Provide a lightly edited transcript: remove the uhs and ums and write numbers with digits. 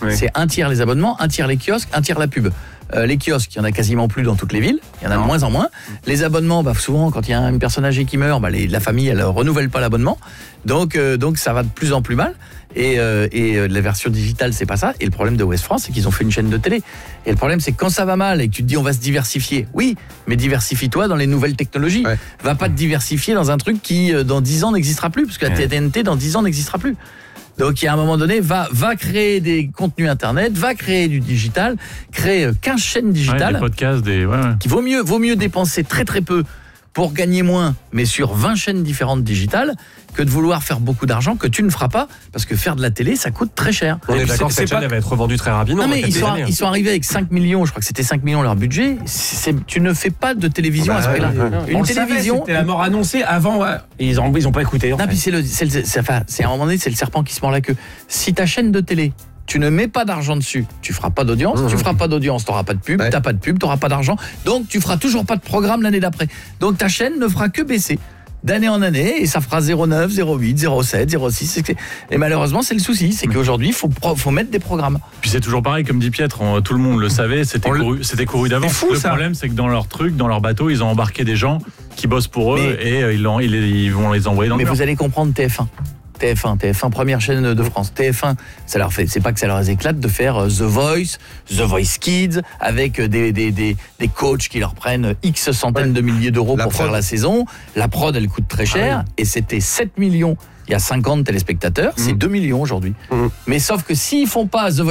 Oui. C'est un tiers les abonnements, un tiers les kiosques, un tiers la pub. Les kiosques, il y en a quasiment plus dans toutes les villes, il y en a de moins en moins. Les abonnements, souvent quand il y a une personne âgée qui meurt, la famille elle renouvelle pas l'abonnement, donc ça va de plus en plus mal. Et la version digitale, c'est pas ça. Et le problème de Ouest France, c'est qu'ils ont fait une chaîne de télé. Et le problème, c'est que quand ça va mal et que tu te dis on va se diversifier, oui, mais diversifie-toi dans les nouvelles technologies. Ouais. Va pas te diversifier dans un truc qui dans 10 ans n'existera plus, parce que la TNT dans 10 ans n'existera plus. Donc il y a un moment donné, va créer des contenus internet, va créer du digital, crée 15 chaînes digitales. Des podcasts, qui vaut mieux dépenser très très peu pour gagner moins, mais sur 20 chaînes différentes digitales, que de vouloir faire beaucoup d'argent que tu ne feras pas, parce que faire de la télé, ça coûte très cher. On est d'accord que cette chaîne va être revendue très rapidement. Non, mais ils sont arrivés avec 5 millions, je crois que c'était 5 millions leur budget. Tu ne fais pas de télévision à ce prix-là. Une télévision, c'était la mort annoncée avant. Ils ont pas écouté. Non, puis c'est à un moment donné, c'est le serpent qui se mord la queue. Si ta chaîne de télé, tu ne mets pas d'argent dessus, tu feras pas d'audience, tu feras pas d'audience, t'auras pas de pub, t'as pas de pub, t'auras pas d'argent, donc tu feras toujours pas de programme l'année d'après. Donc ta chaîne ne fera que baisser d'année en année et ça fera 0,9, 0,8, 0,7, 0,6 et malheureusement c'est le souci, c'est qu'aujourd'hui il faut mettre des programmes. Puis c'est toujours pareil, comme dit Pietre, tout le monde le savait, c'était couru d'avance. Le problème c'est que dans leur truc, dans leur bateau, ils ont embarqué des gens qui bossent pour eux et ils vont les envoyer dans le mur. Mais vous allez comprendre TF1, première chaîne de France. TF1, ça leur fait, c'est pas que ça leur éclate de faire The Voice Kids, avec des coachs qui leur prennent X centaines de milliers d'euros pour faire la saison. La prod, elle coûte très cher, et c'était 7 millions il y a 50 téléspectateurs, c'est 2 millions aujourd'hui. Mais sauf que s'ils font pas The Voice